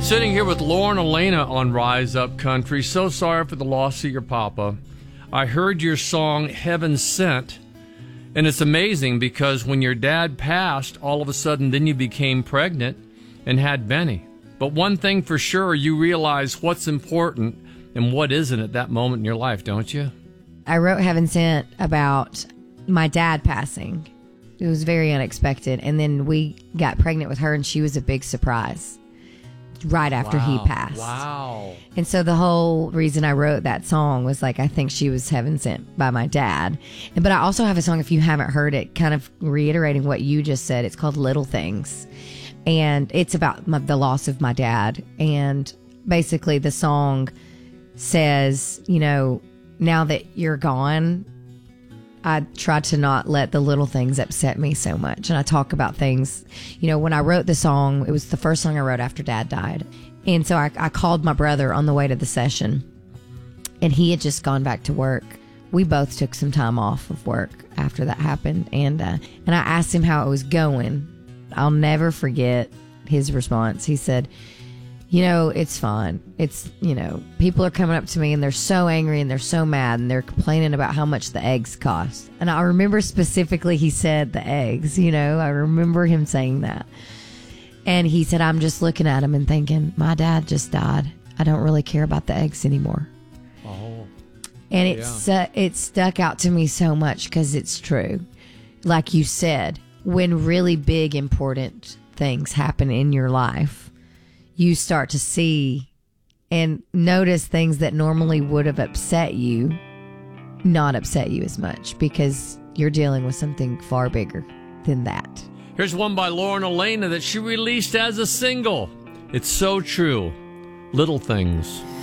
Sitting here with Lauren Elena on Rise Up Country. So sorry for the loss of your papa. I heard your song, Heaven Sent, and it's amazing because when your dad passed, all of a sudden then you became pregnant and had Benny. But one thing for sure, you realize what's important and what isn't at that moment in your life, don't you? I wrote Heaven Sent about my dad passing. It was very unexpected. And then we got pregnant with her, and she was a big surprise right after he passed. Wow. And so the whole reason I wrote that song was like, I think she was heaven sent by my dad. But I also have a song, if you haven't heard it, kind of reiterating what you just said. It's called Little Things. And it's about the loss of my dad. And basically the song says, you know, now that you're gone, I try to not let the little things upset me so much. And I talk about things, you know, when I wrote the song, it was the first song I wrote after Dad died. And so I called my brother on the way to the session, and he had just gone back to work. We both took some time off of work after that happened. And I asked him how it was going. I'll never forget his response. He said, you know, it's fine. It's, you know, people are coming up to me and they're so angry and they're so mad and they're complaining about how much the eggs cost. And I remember specifically he said the eggs, you know, I remember him saying that. And he said, I'm just looking at him and thinking, my dad just died. I don't really care about the eggs anymore. Oh. And it stuck out to me so much because it's true. Like you said, when really big, important things happen in your life, you start to see and notice things that normally would have upset you, not upset you as much because you're dealing with something far bigger than that. Here's one by Lauren Elena that she released as a single. It's so true. Little Things.